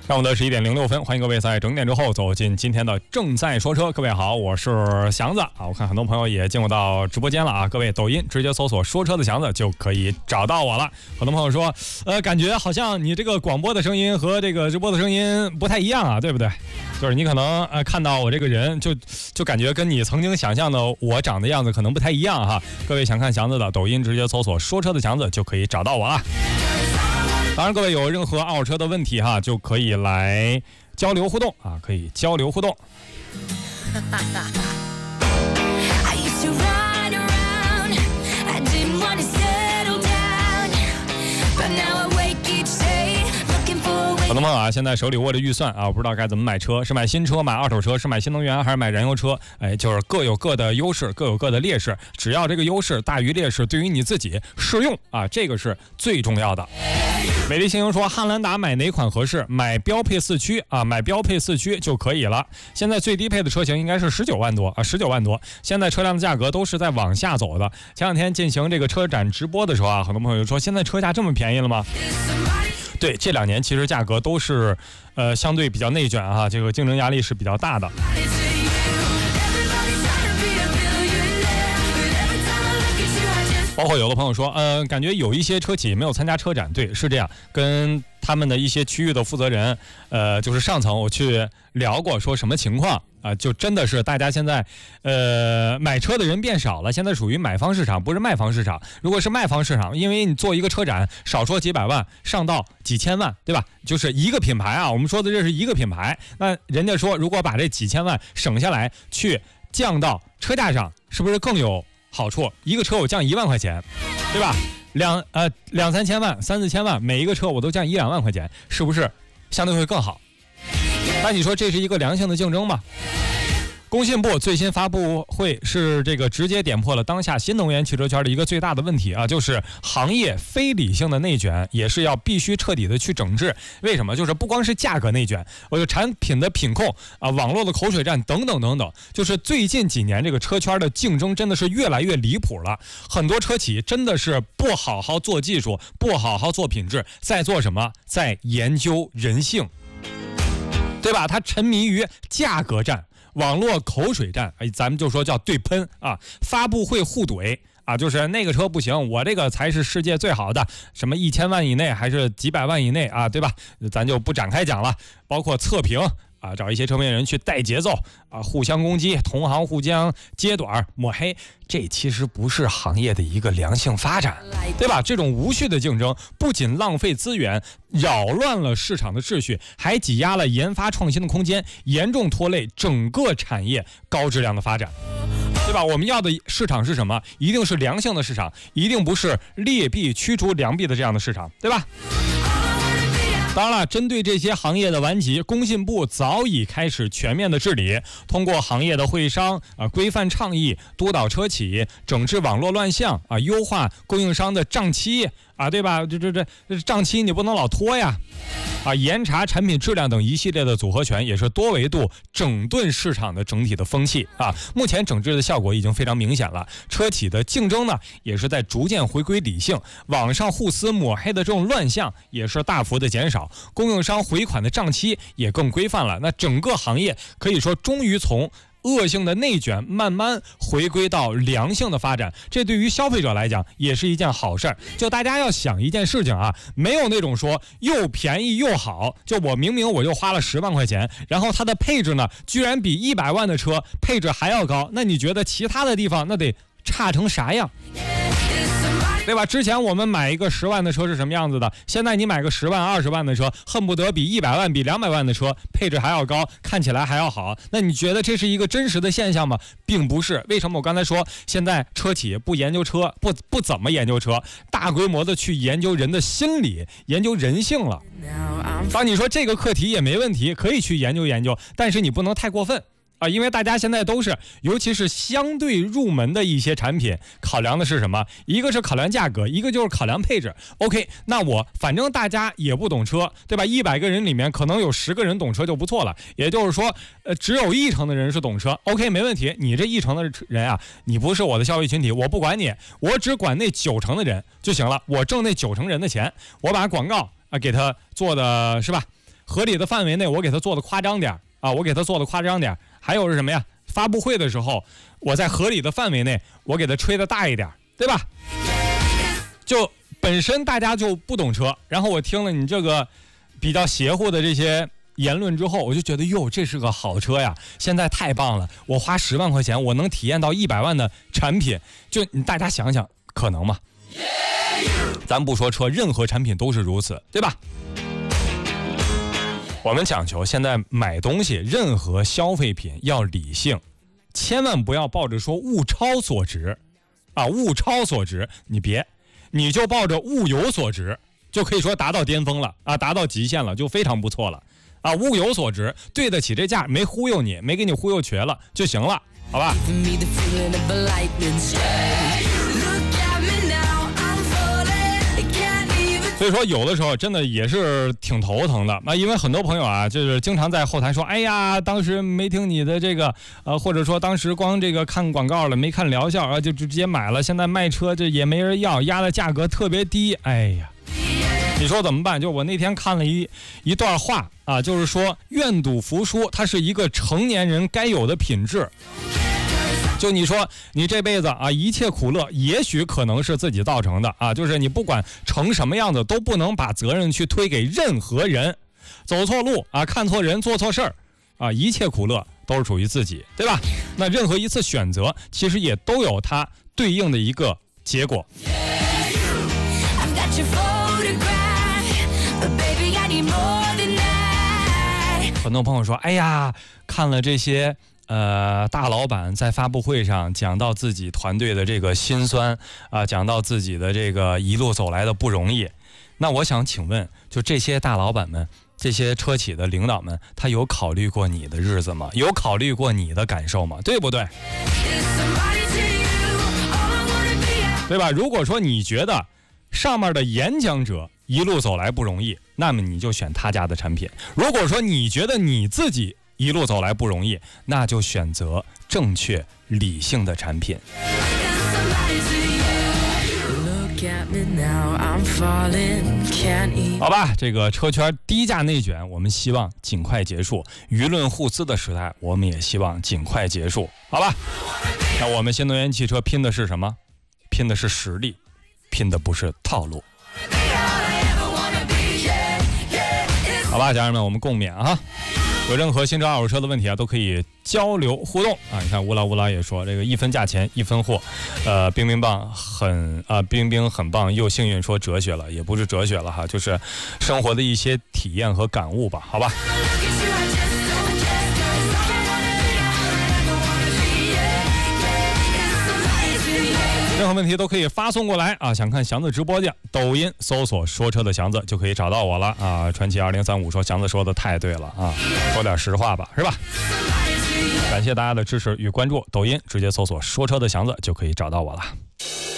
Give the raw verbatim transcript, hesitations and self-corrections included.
上午的十一点零六分，欢迎各位在整点之后走进今天的正在说车。各位好，我是祥子啊。我看很多朋友也进入到直播间了啊。各位抖音直接搜索说车的祥子就可以找到我了。很多朋友说，呃，感觉好像你这个广播的声音和这个直播的声音不太一样啊，对不对？就是你可能呃看到我这个人就就感觉跟你曾经想象的我长的样子可能不太一样哈。各位想看祥子的抖音直接搜索说车的祥子就可以找到我了。当然各位有任何二手车的问题哈，就可以来交流互动啊，可以交流互动。很多朋友啊，现在手里握着预算啊，我不知道该怎么买车，是买新车、买二手车，是买新能源还是买燃油车？哎，就是各有各的优势，各有各的劣势，只要这个优势大于劣势，对于你自己适用啊，这个是最重要的。美丽星星说，汉兰达买哪款合适？买标配四驱啊，买标配四驱就可以了。现在最低配的车型应该是十九万多啊，十九万多。现在车辆的价格都是在往下走的。前两天进行这个车展直播的时候啊，很多朋友就说，现在车价这么便宜了吗？对，这两年其实价格都是，呃，相对比较内卷哈，这个竞争压力是比较大的。包括有的朋友说，呃，感觉有一些车企没有参加车展，对，是这样，跟他们的一些区域的负责人，呃，就是上层我去聊过，说什么情况啊、呃？就真的是大家现在，呃，买车的人变少了，现在属于买方市场，不是卖方市场。如果是卖方市场，因为你做一个车展，少说几百万，上到几千万，对吧？就是一个品牌啊，我们说的这是一个品牌，那人家说如果把这几千万省下来，去降到车价上，是不是更有好处？一个车我降一万块钱，对吧？两呃两三千万、三四千万，每一个车我都降一两万块钱，是不是相对会更好？那你说这是一个良性的竞争吗？工信部最新发布会是这个直接点破了当下新能源汽车圈的一个最大的问题啊，就是行业非理性的内卷，也是要必须彻底的去整治。为什么？就是不光是价格内卷，我就产品的品控啊，网络的口水战等等等等，就是最近几年这个车圈的竞争真的是越来越离谱了。很多车企真的是不好好做技术，不好好做品质，在做什么？在研究人性，对吧？他沉迷于价格战。网络口水战，哎，咱们就说叫对喷啊，发布会互怼啊，就是那个车不行，我这个才是世界最好的，什么一千万以内还是几百万以内啊，对吧？咱就不展开讲了，包括测评啊，找一些车评人去带节奏啊，互相攻击，同行互相揭短抹黑，这其实不是行业的一个良性发展，对吧？这种无序的竞争不仅浪费资源，扰乱了市场的秩序，还挤压了研发创新的空间，严重拖累整个产业高质量的发展，对吧？我们要的市场是什么？一定是良性的市场，一定不是劣币驱逐良币的这样的市场，对吧？当然了，针对这些行业的顽疾，工信部早已开始全面的治理，通过行业的会商啊，规范倡议，督导车企，整治网络乱象啊，优化供应商的账期啊，对吧？这这这账期你不能老拖呀，啊，严查产品质量等一系列的组合拳，也是多维度整顿市场的整体的风气啊。目前整治的效果已经非常明显了，车企的竞争呢也是在逐渐回归理性，网上互撕抹黑的这种乱象也是大幅的减少，供应商回款的账期也更规范了。那整个行业可以说终于从恶性的内卷慢慢回归到良性的发展，这对于消费者来讲也是一件好事儿。就大家要想一件事情啊，没有那种说又便宜又好，就我明明我就花了十万块钱，然后它的配置呢居然比一百万的车配置还要高，那你觉得其他的地方那得差成啥样？对吧？之前我们买一个十万的车是什么样子的？现在你买个十万、二十万的车，恨不得比一百万、比两百万的车配置还要高，看起来还要好。那你觉得这是一个真实的现象吗？并不是。为什么我刚才说现在车企不研究车，不不怎么研究车，大规模的去研究人的心理，研究人性了？当你说这个课题也没问题，可以去研究研究，但是你不能太过分。啊，因为大家现在都是，尤其是相对入门的一些产品，考量的是什么？一个是考量价格，一个就是考量配置。OK， 那我反正大家也不懂车，对吧？一百个人里面可能有十个人懂车就不错了。也就是说，呃，只有一成的人是懂车。OK， 没问题。你这一成的人啊，你不是我的消费群体，我不管你，我只管那九成的人就行了。我挣那九成人的钱，我把广告啊给他做的是吧？ 合理的范围内我给它做的夸张点啊，我给它做的夸张点。还有是什么呀？发布会的时候，我在合理的范围内，我给它吹的大一点，对吧？就本身大家就不懂车，然后我听了你这个比较邪乎的这些言论之后，我就觉得哟，这是个好车呀！现在太棒了，我花十万块钱，我能体验到一百万的产品，就你大家想想，可能吗？咱不说车，任何产品都是如此，对吧？我们讲求现在买东西，任何消费品要理性，千万不要抱着说物超所值啊，物超所值，你别，你就抱着物有所值，就可以说达到巅峰了啊，达到极限了，就非常不错了啊，物有所值，对得起这价，没忽悠你，没给你忽悠瘸了就行了，好吧？所以说有的时候真的也是挺头疼的啊，因为很多朋友啊，就是经常在后台说，哎呀，当时没听你的这个，呃，或者说当时光这个看广告了，没看疗效啊，就直接买了，现在卖车这也没人要，压的价格特别低，哎呀，你说怎么办？就我那天看了一一段话啊，就是说愿赌服输，它是一个成年人该有的品质。就你说你这辈子啊，一切苦乐也许可能是自己造成的啊，就是你不管成什么样子，都不能把责任去推给任何人，走错路啊，看错人，做错事儿啊，一切苦乐都是属于自己，对吧？那任何一次选择其实也都有它对应的一个结果。很多朋友说，哎呀，看了这些呃，大老板在发布会上讲到自己团队的这个辛酸啊、呃，讲到自己的这个一路走来的不容易。那我想请问，就这些大老板们，这些车企的领导们，他有考虑过你的日子吗？有考虑过你的感受吗？对不对？对吧？如果说你觉得上面的演讲者一路走来不容易，那么你就选他家的产品。如果说你觉得你自己一路走来不容易，那就选择正确理性的产品。好吧，这个车圈低价内卷我们希望尽快结束，舆论互撕的时代我们也希望尽快结束，好吧？那我们新能源汽车拼的是什么？拼的是实力，拼的不是套路。好吧，家人们，我们共勉啊！有任何新车二手车的问题啊，都可以交流互动啊！你看乌拉乌拉也说，这个一分价钱一分货，呃，冰冰棒很啊，冰冰很棒，又幸运说哲学了，也不是哲学了哈，就是生活的一些体验和感悟吧，好吧？任何问题都可以发送过来啊！想看祥子直播间，抖音搜索说车的祥子就可以找到我了啊！传奇二零三五说祥子说的太对了啊，说点实话吧，是吧？感谢大家的支持与关注，抖音直接搜索说车的祥子就可以找到我了。